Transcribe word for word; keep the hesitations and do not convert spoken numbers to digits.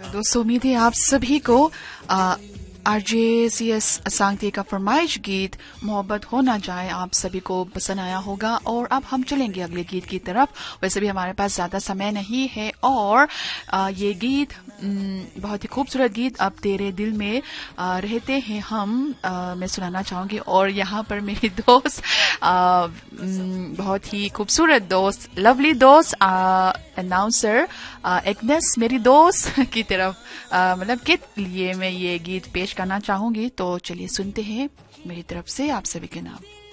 दोस्तों उम्मीद है आप सभी को आरजे सी एस सांगते का फरमाइश गीत मोहब्बत हो ना जाए आप सभी को पसंद आया होगा। और अब हम चलेंगे अगले गीत की तरफ। वैसे भी हमारे पास ज्यादा समय नहीं है और आ, ये गीत बहुत ही खूबसूरत गीत अब तेरे दिल में आ, रहते हैं हम आ, मैं सुनाना चाहूंगी। और यहाँ पर मेरी दोस्त आ, बहुत ही खूबसूरत दोस्त लवली दोस्त अनाउंसर एग्नेस मेरी दोस्त की तरफ मतलब के लिए मैं ये गीत पेश करना चाहूंगी। तो चलिए सुनते हैं मेरी तरफ से आप सभी के नाम।